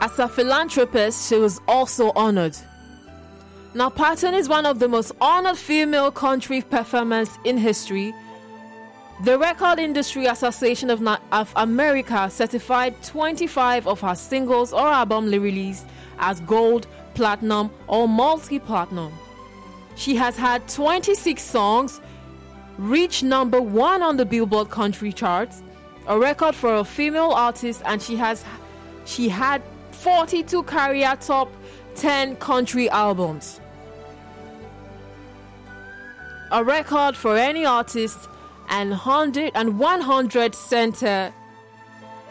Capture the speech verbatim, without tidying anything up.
As a philanthropist, she was also honored. Now, Patton is one of the most honored female country performers in history. The Record Industry Association of, Na- of America certified twenty-five of her singles or album released as gold, platinum, or multi-platinum. She has had twenty-six songs reach number one on the Billboard country charts, a record for a female artist, and she has she had forty-two career top ten country albums. A record for any artist, and one hundred and one hundred center